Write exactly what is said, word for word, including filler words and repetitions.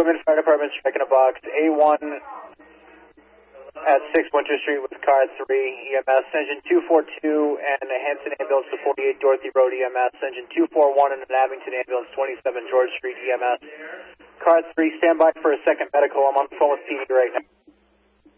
Quitman Fire Department striking a box. A one at six Winter Street with car three E M S. Engine two forty-two and a Hanson ambulance to forty-eight Dorothy Road E M S. Engine two forty-one and an Abington ambulance twenty-seven George Street E M S. Car three, stand by for a second medical. I'm on the phone with P D right now.